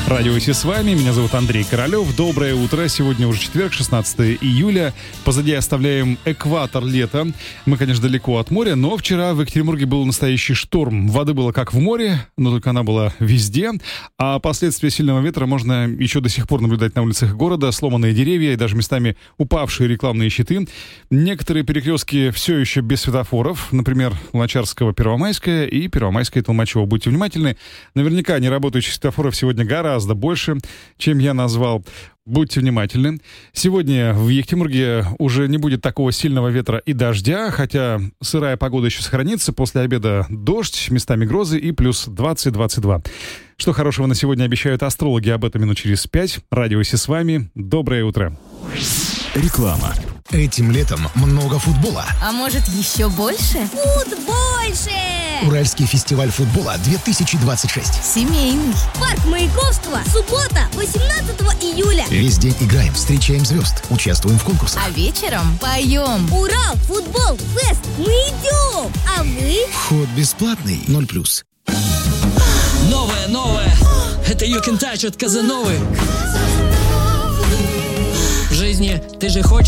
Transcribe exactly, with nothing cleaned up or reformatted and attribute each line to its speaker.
Speaker 1: Радио Си с вами, меня зовут Андрей Королёв. Доброе утро, сегодня уже четверг, шестнадцатое июля. Позади оставляем экватор лета. Мы, конечно, далеко от моря, но вчера в Екатеринбурге был настоящий шторм. Воды было как в море, но только она была везде. А последствия сильного ветра можно еще до сих пор наблюдать на улицах города. Сломанные деревья и даже местами упавшие рекламные щиты. Некоторые перекрестки все еще без светофоров. Например, Луначарского, Первомайская и Первомайская, Толмачева. Будьте внимательны. Наверняка неработающих светофоров сегодня гораздо гораздо больше, чем я назвал. Будьте внимательны. Сегодня в Екатеринбурге уже не будет такого сильного ветра и дождя, хотя сырая погода еще сохранится. После обеда дождь, местами грозы и плюс двадцать - двадцать два. Что хорошего на сегодня обещают астрологи, об этом минут через пять. Радио Си с вами. Доброе утро.
Speaker 2: Реклама. Этим летом много футбола.
Speaker 3: А может, еще больше?
Speaker 4: Футбольше!
Speaker 2: Уральский фестиваль футбола две тысячи двадцать шесть.
Speaker 3: Семейный.
Speaker 4: Парк Маяковского. Суббота, восемнадцатого июля.
Speaker 2: Весь день играем, встречаем звезд, участвуем в конкурсах.
Speaker 3: А вечером поем.
Speaker 4: Урал, футбол, фест. Мы идем. А вы?
Speaker 2: Вход бесплатный, ноль плюс.
Speaker 5: Новое, новое. Это You Can Touch от Казановы. В жизни ты же хочешь